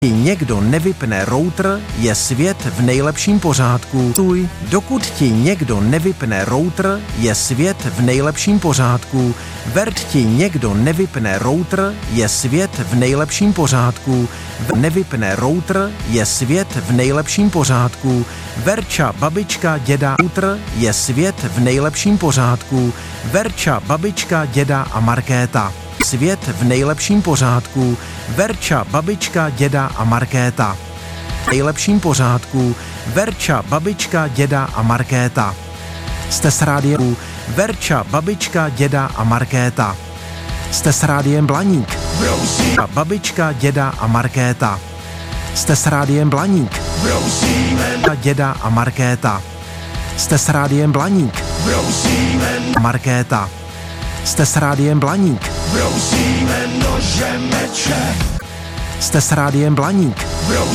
Někdo nevypne router, je svět v nejlepším pořádku. Dokud ti někdo nevypne router, je svět v nejlepším pořádku. Vert ti někdo nevypne router, je svět v nejlepším pořádku. Nevypne router, je svět v nejlepším pořádku. Verča, babička, děda, router, je svět v nejlepším pořádku. Verča, babička, děda a Markéta. Svět v nejlepším pořádku. Verča, babička, děda a Markéta. V nejlepším pořádku. Verča, babička, děda a Markéta. Jste s rádiem Verča, babička, děda a Markéta. Jste s rádiem Blaník. Babička, děda a Markéta. Jste s rádiem Blaník. Děda a Markéta. Jste s rádiem Blaník. Markéta. Jste s rádiem Blaník. Jste s rádiem Blaník.